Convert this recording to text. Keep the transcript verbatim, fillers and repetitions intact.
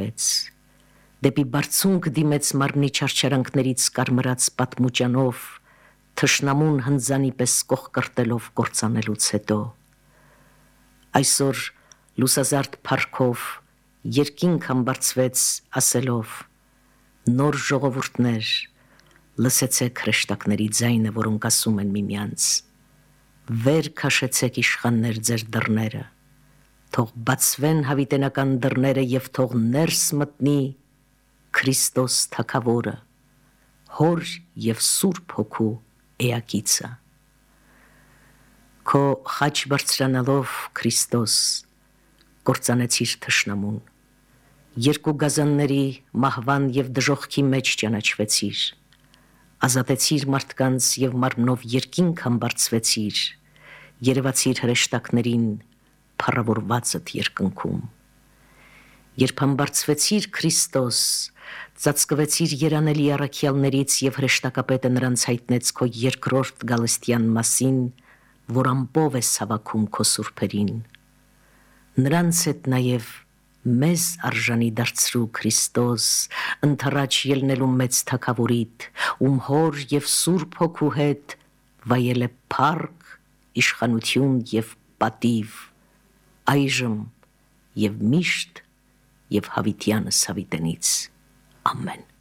կրկնվեց, դեպի բարձունք դիմեց մարմնի չարչարանքներից կարմրած պատմուճանով, թշնամուն հնձանի պես կողկրտելով կործանելուց հետո։ Այսօր լուսազարդ փառքով երկինք համբարձվեց ասելով. նոր ժողովուրդներ, լսեցեք հրեշտակների ձայնը, որոնք ասում են միմյանց. վեր քաշեցեք իշխաններ ձեր դռները, թող բացվեն հավիտենական դռները և թող ներս մտնի Քրիստոս Թագավորը, Հոր և Սուրբ Հոգու էակիցը։ Քո խաչ բարձրանալով, Քրիստոս, կործանեցիր թշնամուն, երկու գազանների մահվան և դժոխքի մեջ ճանաչվեցիր, ազատեցիր մարդկանց և մարմնով երկինք համբարձվեցիր, երևացիր հրեշտակներին փառավորվածդ երկնքում։ Երբ համբարձվեցիր Քրիստոս, ծածկվեցիր երանելի առաքյալներից և հրեշտակապետը նրանց հայտնեց քո երկրորդ գալստյան մասին, որ ամպով ես հավաքում քո սուրբերին։ Նրանց հետ նաև մեզ արժանի դարձրու Քրիստոս, ընդառաջ ելնելու մեծ Թագավորիդ, ում Հոր և Սուրբ Հոգու հետ վայել է փառք, իշխանություն և պատիվ, այժմ և միշտ և հավիտյանս հավիտենից։ Ամեն։